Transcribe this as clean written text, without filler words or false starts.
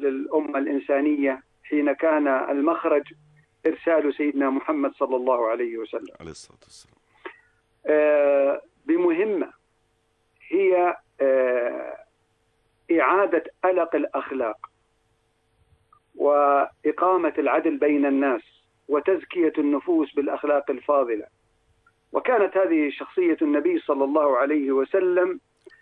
للأمة الإنسانية حين كان المخرج إرسال سيدنا محمد صلى الله عليه وسلم عليه الصلاة والسلام بمهمة هي إعادة ألق الأخلاق وإقامة العدل بين الناس وتزكية النفوس بالأخلاق الفاضلة. وكانت هذه شخصية النبي صلى الله عليه وسلم